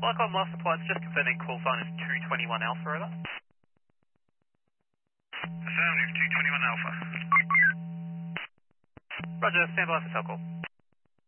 Blackhawk Master Flight, just confirming call sign is 221 Alpha, over. Affirmative, 221 Alpha. Roger, stand by for tail call.